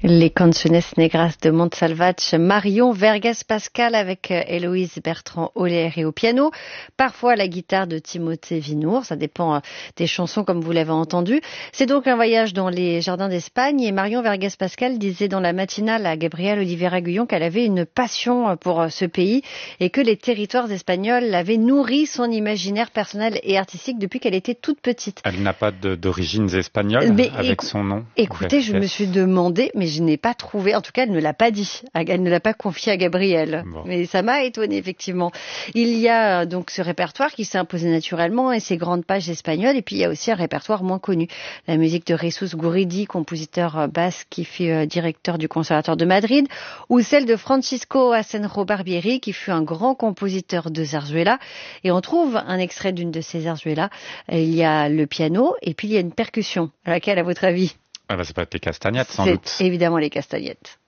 Les Canciones Negras de Montsalvatge, Marion Vergès Pascal avec Héloïse Bertrand-Oller au piano, parfois à la guitare de Timothée Vinour, ça dépend des chansons comme vous l'avez entendu. C'est donc un voyage dans les jardins d'Espagne et Marion Vergès Pascal disait dans la matinale à Gabriel Oliveira-Guyon qu'elle avait une passion pour ce pays et que les territoires espagnols avaient nourri son imaginaire personnel et artistique depuis qu'elle était toute petite. Elle n'a pas d'origines espagnoles avec son nom? Écoutez, je me suis demandé, mais je n'ai pas trouvé, en tout cas elle ne l'a pas dit, elle ne l'a pas confié à Gabriel. Bon. Mais ça m'a étonnée effectivement. Il y a donc ce répertoire qui s'est imposé naturellement et ces grandes pages espagnoles, et puis il y a aussi un répertoire moins connu. La musique de Jesús Guridi, compositeur basque qui fut directeur du Conservatoire de Madrid, ou celle de Francisco Asenjo Barbieri qui fut un grand compositeur de zarzuela. Et on trouve un extrait d'une de ces zarzuelas. Il y a le piano et puis il y a une percussion. Laquelle à votre avis? Ça peut être les castagnettes sans doute. C'est évidemment les castagnettes.